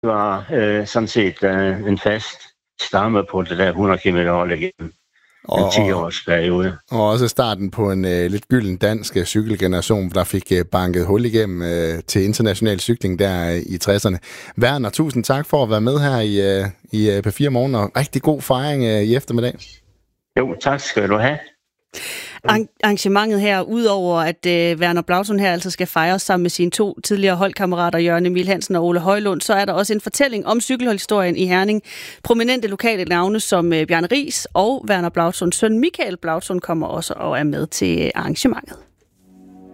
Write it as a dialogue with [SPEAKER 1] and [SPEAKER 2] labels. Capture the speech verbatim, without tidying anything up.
[SPEAKER 1] var øh, sådan set øh, en fast stamme på det der hundrede kilometer hold igennem en ti-års periode.
[SPEAKER 2] Og også starten på en øh, lidt gylden dansk øh, cykelgeneration, der fik øh, banket hul igennem øh, til international cykling der øh, i tresserne. Werner, tusind tak for at være med her i, øh, i øh, P fire Morgen, og rigtig god fejring øh, i eftermiddag.
[SPEAKER 1] Jo, tak skal du have.
[SPEAKER 3] Arrangementet her, udover at øh, Werner Blautson her altså skal fejres sammen med sine to tidligere holdkammerater, Jørgen Emil Hansen og Ole Højlund, så er der også en fortælling om cykelhistorien i Herning. Prominente lokale navne som øh, Bjarne Riis og Werner Blautsons søn Michael Blautson kommer også og er med til arrangementet.